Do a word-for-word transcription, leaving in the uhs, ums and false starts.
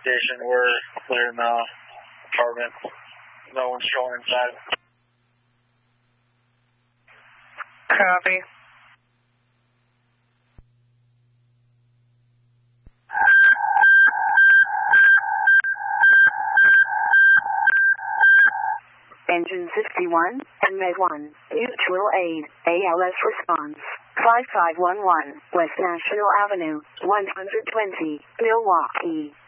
station. We're clearing the apartment. No one's showing inside. Copy. Engine sixty-one, M A one, mutual aid, A L S response, five five one one, West National Avenue, one hundred twenty, Milwaukee.